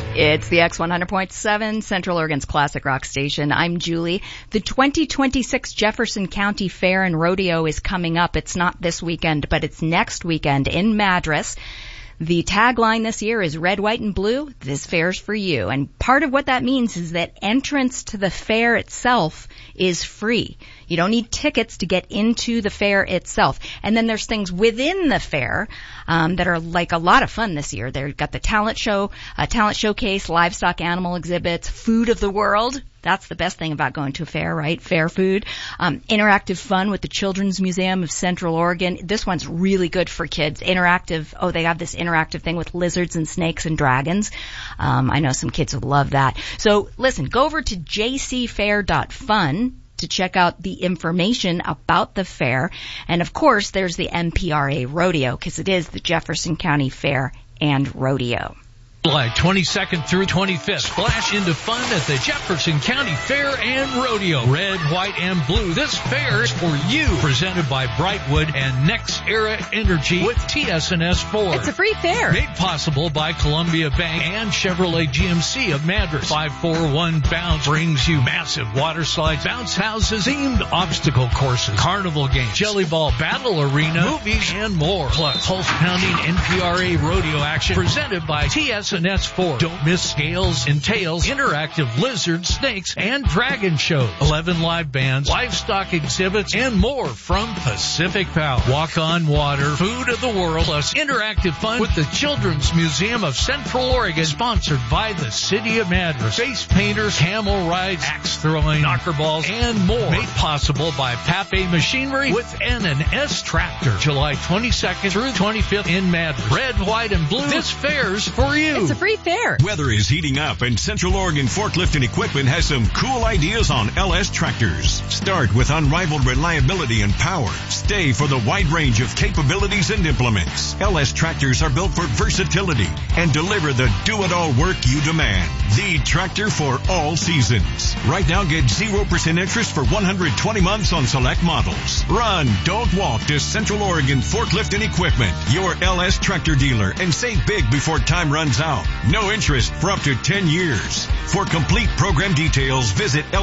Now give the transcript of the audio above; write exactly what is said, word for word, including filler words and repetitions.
It's the X one hundred point seven, Central Oregon's classic rock station. I'm Julie. The twenty twenty-six Jefferson County Fair and Rodeo is coming up. It's not this weekend, but it's next weekend in Madras. The tagline this year is red, white, and blue. This fair's for you. And part of what that means is that entrance to the fair itself is free. You don't need tickets to get into the fair itself. And then there's things within the fair um, that are like a lot of fun this year. They've got the talent show, uh, talent showcase, livestock animal exhibits, food of the world. That's the best thing about going to a fair, right? Fair food. Um, interactive fun with the Children's Museum of Central Oregon. This one's really good for kids. Interactive, oh, they have this interactive thing with lizards and snakes and dragons. Um, I know some kids would love that. So listen, go over to j c fair dot fun to check out the information about the fair. And of course, there's the M P R A Rodeo, because it is the Jefferson County Fair and Rodeo. July twenty-second through twenty-fifth, splash into fun at the Jefferson County Fair and Rodeo. Red, white, and blue. This fair is for you. Presented by Brightwood and Next Era Energy with T S N S Ford. It's a free fair. Made possible by Columbia Bank and Chevrolet G M C of Madras. five four one Bounce brings you massive water slides, bounce houses, themed obstacle courses, carnival games, jelly ball battle arena, movies, and more. Plus, pulse-pounding N P R A rodeo action presented by T S N S Ford. Don't miss scales and tails, interactive lizards, snakes, and dragon shows. eleven live bands, livestock exhibits, and more from Pacific Power. Walk on water, food of the world, plus interactive fun with the Children's Museum of Central Oregon, sponsored by the City of Madras. Face painters, camel rides, axe throwing, knocker balls, and more. Made possible by Pape Machinery with N and S Tractor. July twenty-second through twenty-fifth in Madras. Red, white, and blue. This fair's for you. It's a free fair. Weather is heating up, and Central Oregon Forklift and Equipment has some cool ideas on L S tractors. Start with unrivaled reliability and power. Stay for the wide range of capabilities and implements. L S tractors are built for versatility and deliver the do-it-all work you demand. The tractor for all seasons. Right now, get zero percent interest for one hundred twenty months on select models. Run, don't walk to Central Oregon Forklift and Equipment, your L S tractor dealer, and save big before time runs out. No interest for up to ten years. For complete program details, visit